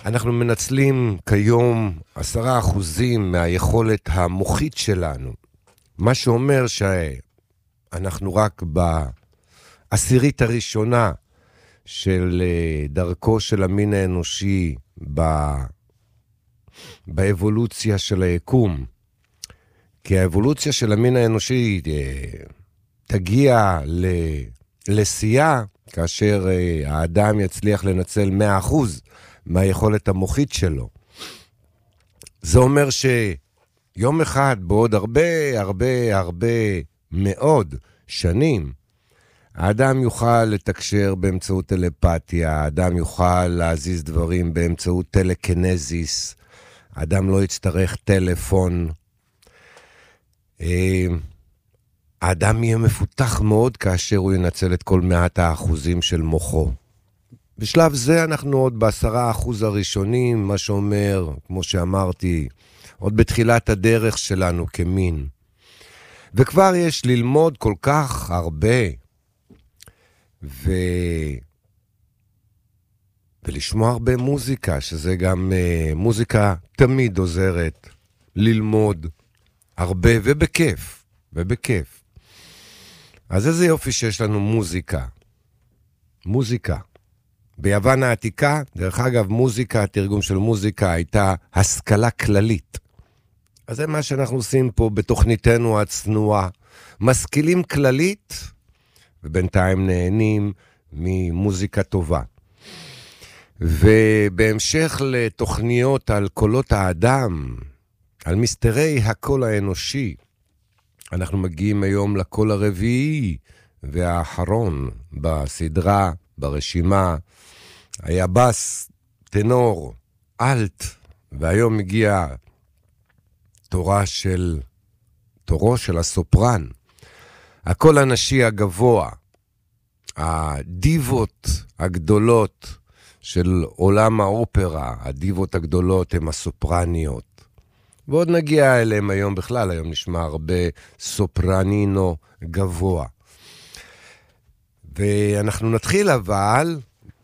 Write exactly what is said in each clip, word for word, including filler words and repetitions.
אנחנו מנצלים כיום עשרה אחוזים מהיכולת המוחית שלנו, מה שאומר שאנחנו רק בעשירית הראשונה של דרכו של המין האנושי ב... באבולוציה של היקום. כי האבולוציה של המין האנושי תגיע ל... לשיאה, כאשר האדם יצליח לנצל מאה אחוז מהיכולת המוחית שלו. זה אומר שיום אחד, בעוד הרבה, הרבה, הרבה מאוד שנים, האדם יוכל לתקשר באמצעות טלפתיה, האדם יוכל להזיז דברים באמצעות טלקנזיס, האדם לא יצטרך טלפון. האדם יהיה מפותח מאוד כאשר הוא ינצל את כל מעט האחוזים של מוחו. בשלב זה אנחנו עוד בעשרה אחוז הראשונים, מה שאומר, כמו שאמרתי, עוד בתחילת הדרך שלנו כמין. וכבר יש ללמוד כל כך הרבה, ו... ולשמוע הרבה מוזיקה, שזה גם uh, מוזיקה תמיד עוזרת ללמוד הרבה ובכיף, ובכיף. אז איזה יופי שיש לנו מוזיקה. מוזיקה. ביוון העתיקה, דרך אגב, מוזיקה, התרגום של מוזיקה הייתה השכלה כללית. אז זה מה שאנחנו עושים פה בתוכניתנו הצנועה. משכילים כללית, ובינתיים נהנים ממוזיקה טובה. ובהמשך לתוכניות על קולות האדם, על מסתרי הקול האנושי, אנחנו מגיעים היום לקול הרביעי והאחרון בסדרה, ברשימה. היה בס, טנור, אלט, והיום מגיע תורה של, תורו של הסופרן. הקול הנשי הגבוה, הדיבות הגדולות של עולם האופרה, הדיבות הגדולות הן הסופרניות. ועוד נגיע אליהם היום בכלל, היום נשמע הרבה סופרנינו גבוה. ואנחנו נתחיל אבל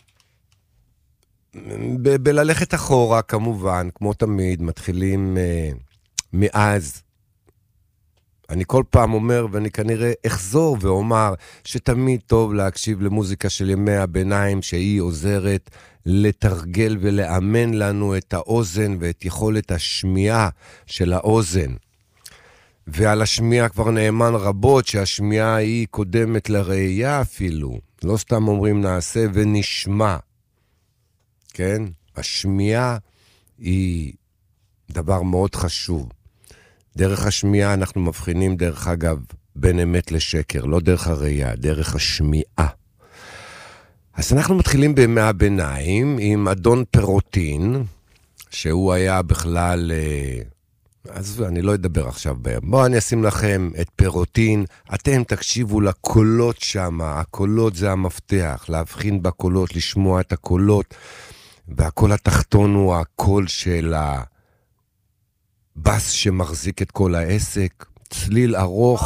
ב- בללכת אחורה כמובן, כמו תמיד, מתחילים uh, מאז. אני כל פעם אומר, ואני כנראה אחזור ואומר, שתמיד טוב להקשיב למוזיקה של ימי הביניים, שהיא עוזרת לתרגל ולאמן לנו את האוזן ואת יכולת השמיעה של האוזן. ועל השמיעה כבר נאמן רבות, שהשמיעה היא קודמת לראייה אפילו. לא סתם אומרים נעשה ונשמע. כן? השמיעה היא דבר מאוד חשוב. דרך השמיעה אנחנו מבחינים, דרך אגב, בין אמת לשקר, לא דרך הראייה, דרך השמיעה. אז אנחנו מתחילים בימי הביניים עם אדון פירוטין, שהוא היה בכלל, אז אני לא אדבר עכשיו בהם. בואו אני אשים לכם את פירוטין, אתם תקשיבו לקולות שם, הקולות זה המפתח, להבחין בקולות, לשמוע את הקולות, והקול התחתון הוא הקול של ה... בס שמחזיק את כל העסק, צליל ארוך,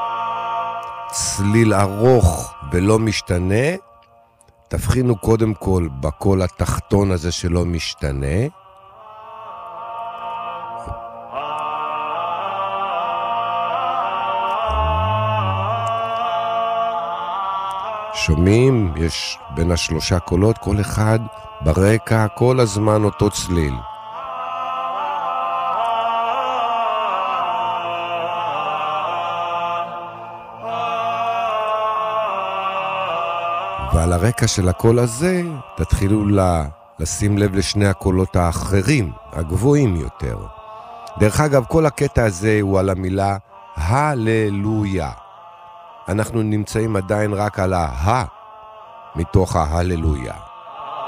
צליל ארוך ולא משתנה. תבחינו קודם כל בקול התחתון הזה שלא משתנה. שומעים? יש בין השלושה קולות, כל אחד ברקע, כל הזמן אותו צליל. ועל הרקע של הקול הזה, תתחילו לשים לב לשני הקולות האחרים, הגבוהים יותר. דרך אגב, כל הקטע הזה הוא על המילה הללויה. אנחנו נמצאים עדיין רק על ה-ה מתוך ההללויה.